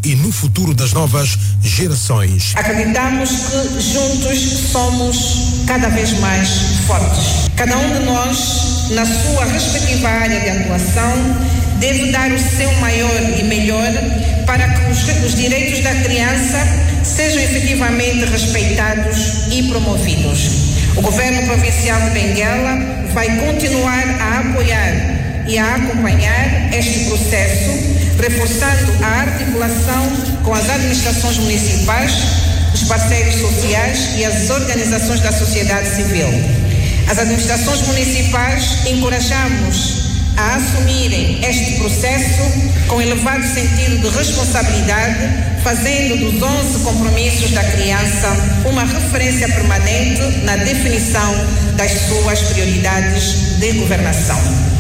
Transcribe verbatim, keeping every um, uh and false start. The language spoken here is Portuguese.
e no futuro das novas gerações. Acreditamos que juntos somos cada vez mais fortes. Cada um de nós, na sua respectiva área de atuação, deve dar o seu maior e melhor para que os, os direitos da criança sejam efetivamente respeitados e promovidos. O Governo Provincial de Benguela vai continuar a apoiar e a acompanhar este processo, reforçando a articulação com as administrações municipais, os parceiros sociais e as organizações da sociedade civil. As administrações municipais encorajamos a assumirem este processo com elevado sentido de responsabilidade, fazendo dos onze compromissos da criança uma referência permanente na definição das suas prioridades de governação.